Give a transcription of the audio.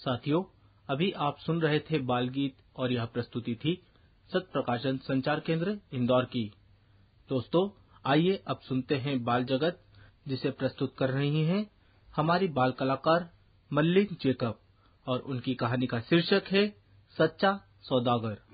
साथियों, अभी आप सुन रहे थे बाल गीत और यह प्रस्तुति थी सत प्रकाशन संचार केंद्र इंदौर की। दोस्तों, आइए अब सुनते हैं बाल जगत, जिसे प्रस्तुत कर रही हैं हमारी बाल कलाकार मल्लिक जेकब, और उनकी कहानी का शीर्षक है सच्चा सौदागर।